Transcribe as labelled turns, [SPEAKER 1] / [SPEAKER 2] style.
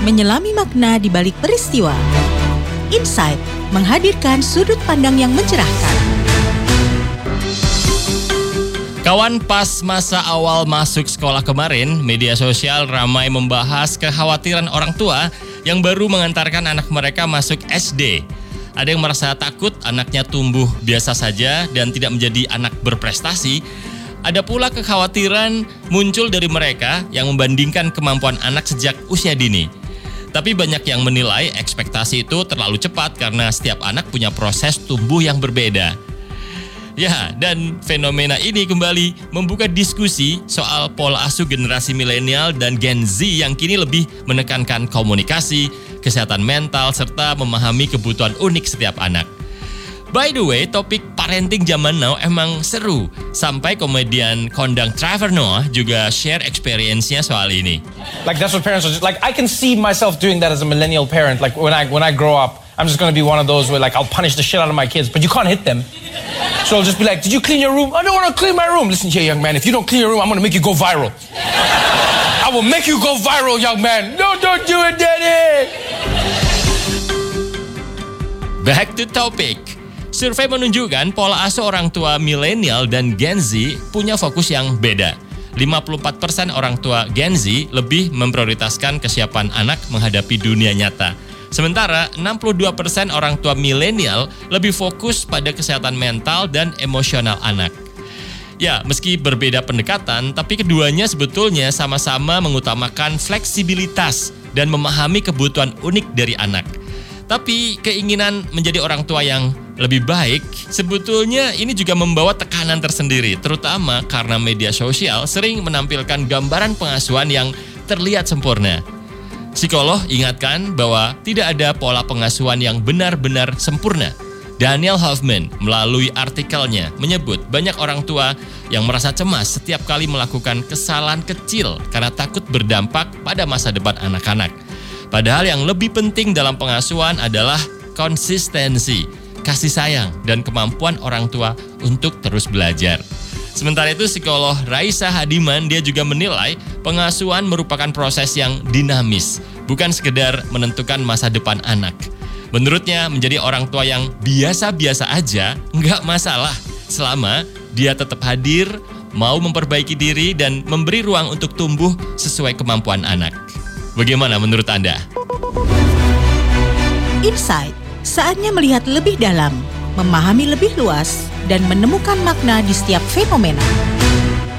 [SPEAKER 1] menyelami makna di balik peristiwa. Insight menghadirkan sudut pandang yang mencerahkan.
[SPEAKER 2] Kawan, pas masa awal masuk sekolah kemarin, media sosial ramai membahas kekhawatiran orang tua yang baru mengantarkan anak mereka masuk SD. Ada yang merasa takut anaknya tumbuh biasa saja dan tidak menjadi anak berprestasi. Ada pula kekhawatiran muncul dari mereka yang membandingkan kemampuan anak sejak usia dini. Tapi banyak yang menilai ekspektasi itu terlalu cepat karena setiap anak punya proses tumbuh yang berbeda. Ya, dan fenomena ini kembali membuka diskusi soal pola asuh generasi milenial dan Gen Z yang kini lebih menekankan komunikasi, kesehatan mental, serta memahami kebutuhan unik setiap anak. By the way, topik parenting zaman now emang seru. Sampai komedian kondang Trevor Noah juga share experience-nya soal ini.
[SPEAKER 3] Like that's what parents are just, like I can see myself doing that as a millennial parent. Like when I grow up, I'm just going to be one of those where like I'll punish the shit out of my kids, but you can't hit them. So I'll just be like, "Did you clean your room?" "I don't want to clean my room." "Listen here, young man, if you don't clean your room, I'm going to make you go viral." "I will make you go viral, young man." "No, don't do it, daddy."
[SPEAKER 2] Back to topic. Survei menunjukkan pola asuh orang tua milenial dan Gen Z punya fokus yang beda. 54% orang tua Gen Z lebih memprioritaskan kesiapan anak menghadapi dunia nyata. Sementara 62% orang tua milenial lebih fokus pada kesehatan mental dan emosional anak. Ya, meski berbeda pendekatan, tapi keduanya sebetulnya sama-sama mengutamakan fleksibilitas dan memahami kebutuhan unik dari anak. Tapi keinginan menjadi orang tua yang lebih baik, sebetulnya ini juga membawa tekanan tersendiri, terutama karena media sosial sering menampilkan gambaran pengasuhan yang terlihat sempurna. Psikolog ingatkan bahwa tidak ada pola pengasuhan yang benar-benar sempurna. Daniel Hoffman melalui artikelnya menyebut banyak orang tua yang merasa cemas setiap kali melakukan kesalahan kecil karena takut berdampak pada masa depan anak-anak. Padahal yang lebih penting dalam pengasuhan adalah konsistensi, kasih sayang, dan kemampuan orang tua untuk terus belajar. Sementara itu, psikolog Raisa Hadiman dia juga menilai pengasuhan merupakan proses yang dinamis, bukan sekedar menentukan masa depan anak. Menurutnya, menjadi orang tua yang biasa-biasa aja nggak masalah selama dia tetap hadir, mau memperbaiki diri, dan memberi ruang untuk tumbuh sesuai kemampuan anak. Bagaimana menurut Anda?
[SPEAKER 1] Insight, saatnya melihat lebih dalam, memahami lebih luas, dan menemukan makna di setiap fenomena.